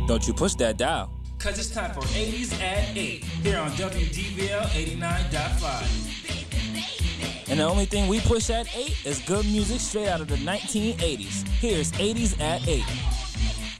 Don't you push that dial. Cause it's time for 80s at 8 here on WDVL 89.5. And the only thing we push at 8 is good music straight out of the 1980s. Here's 80s at 8.